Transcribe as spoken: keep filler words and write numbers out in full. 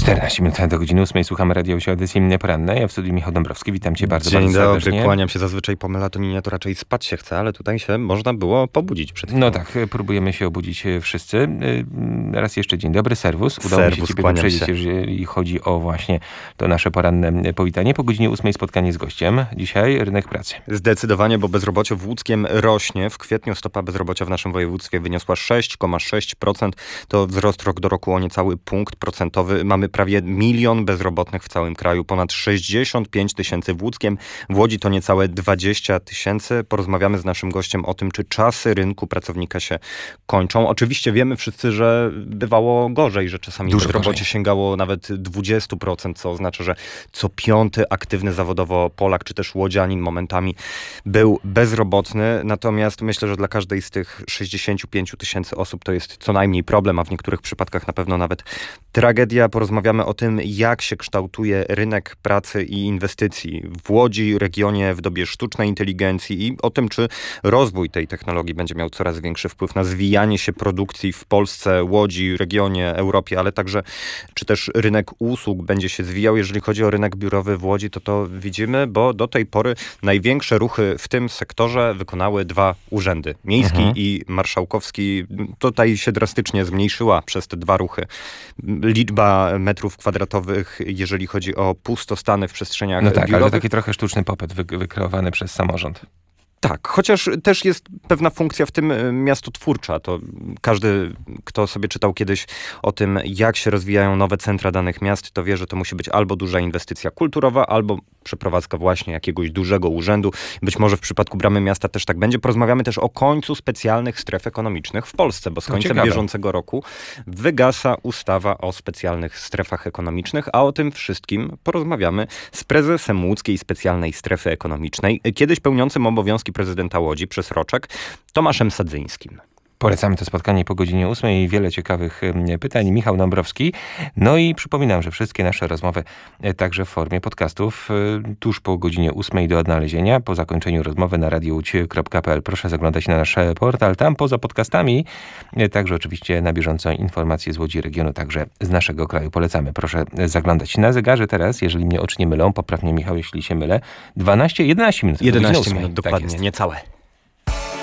czternaście minut do godziny ósmej. Słuchamy Radio Łódź, audycji porannej. Ja w studiu Michał Dąbrowski. Witam cię bardzo, Dzień bardzo dobry, serdecznie. kłaniam się. Zazwyczaj po melatoninie to raczej spać się chce, ale tutaj się można było pobudzić przed chwilą. No tak, próbujemy się obudzić wszyscy. Raz jeszcze dzień dobry, serwus. Udało Serwus, mi się ciebie kłaniam wyprzedzić, się. jeżeli chodzi o właśnie to nasze poranne powitanie. Po godzinie ósmej spotkanie z gościem. Dzisiaj rynek pracy. Zdecydowanie, bo bezrobocie w Łódzkiem rośnie. W kwietniu stopa bezrobocia w naszym województwie wyniosła sześć przecinek sześć procent. To wzrost rok do roku o niecały punkt procentowy. Mamy prawie milion bezrobotnych w całym kraju. Ponad sześćdziesiąt pięć tysięcy w Łódzkiem. W Łodzi to niecałe dwadzieścia tysięcy. Porozmawiamy z naszym gościem o tym, czy czasy rynku pracownika się kończą. Oczywiście wiemy wszyscy, że bywało gorzej, że czasami Dużo bezrobocie gorzej. sięgało nawet dwadzieścia procent, co oznacza, że co piąty aktywny zawodowo Polak, czy też łodzianin momentami był bezrobotny. Natomiast myślę, że dla każdej z tych sześćdziesięciu pięciu tysięcy osób to jest co najmniej problem, a w niektórych przypadkach na pewno nawet tragedia. Porozmawiamy o tym, jak się kształtuje rynek pracy i inwestycji w Łodzi, regionie w dobie sztucznej inteligencji i o tym, czy rozwój tej technologii będzie miał coraz większy wpływ na zwijanie się produkcji w Polsce, Łodzi, regionie, Europie, ale także czy też rynek usług będzie się zwijał. Jeżeli chodzi o rynek biurowy w Łodzi, to to widzimy, bo do tej pory największe ruchy w tym sektorze wykonały dwa urzędy. Miejski Mhm. i marszałkowski. Tutaj się drastycznie zmniejszyła przez te dwa ruchy liczba metrów kwadratowych, jeżeli chodzi o pustostany w przestrzeniach No tak, ale to biurowych. taki trochę sztuczny popyt wy- wykreowany przez samorząd. Tak, chociaż też jest pewna funkcja w tym e, miastotwórcza. To każdy, kto sobie czytał kiedyś o tym, jak się rozwijają nowe centra danych miast, to wie, że to musi być albo duża inwestycja kulturowa, albo przeprowadzka właśnie jakiegoś dużego urzędu. Być może w przypadku Bramy Miasta też tak będzie. Porozmawiamy też o końcu specjalnych stref ekonomicznych w Polsce, bo z To końcem ciekawe. bieżącego roku wygasa ustawa o specjalnych strefach ekonomicznych, a o tym wszystkim porozmawiamy z prezesem Łódzkiej Specjalnej Strefy Ekonomicznej, kiedyś pełniącym obowiązki prezydenta Łodzi przez roczek, Tomaszem Sadzyńskim. Polecamy to spotkanie po godzinie ósmej. Wiele ciekawych em, pytań. Michał Dąbrowski. No i przypominam, że wszystkie nasze rozmowy e, także w formie podcastów e, tuż po godzinie ósmej do odnalezienia. Po zakończeniu rozmowy na radio łódź kropka p l. Proszę zaglądać na nasz portal. Tam poza podcastami e, także oczywiście na bieżąco informacje z Łodzi, regionu, także z naszego kraju. Polecamy. Proszę zaglądać. Na zegarze teraz, jeżeli mnie oczy nie mylą, poprawnie Michał, jeśli się mylę, dwanaście, jedenaście minut. do godziny jedenaście ósmej. minut Tak dokładnie, jest. niecałe.